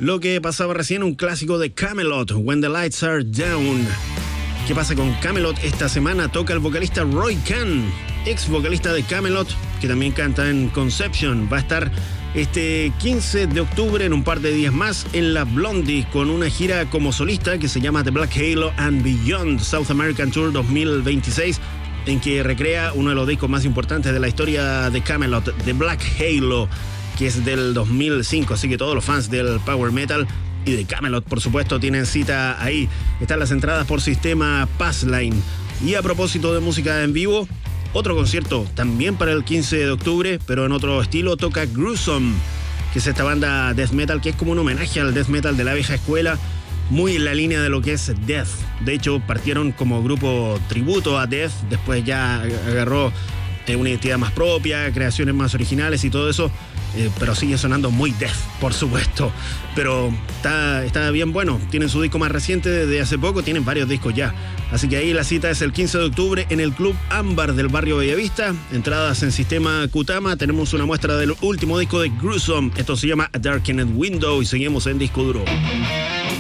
Lo que pasaba recién, un clásico de Kamelot, When the Lights Are Down. ¿Qué pasa con Kamelot? Esta semana toca el vocalista Roy Khan, ex vocalista de Kamelot, que también canta en Conception. Va a estar este 15 de octubre, en un par de días más, en la Blondie, con una gira como solista que se llama The Black Halo and Beyond South American Tour 2026, en que recrea uno de los discos más importantes de la historia de Kamelot, The Black Halo, que es del 2005, así que todos los fans del power metal y de Kamelot, por supuesto, tienen cita ahí. Están las entradas por sistema Passline. Y a propósito de música en vivo, otro concierto también para el 15 de octubre, pero en otro estilo, toca Gruesome, que es esta banda death metal que es como un homenaje al death metal de la vieja escuela, muy en la línea de lo que es Death. De hecho, partieron como grupo tributo a Death, después ya agarró una identidad más propia, creaciones más originales y todo eso, pero sigue sonando muy Death, por supuesto. Pero está bien bueno. Tienen su disco más reciente de hace poco, tienen varios discos ya. Así que ahí la cita es el 15 de octubre en el Club Ámbar del barrio Bellavista. Entradas en sistema Kutama. Tenemos una muestra del último disco de Gruesome. Esto se llama A Darkened Window y seguimos en Disco Duro.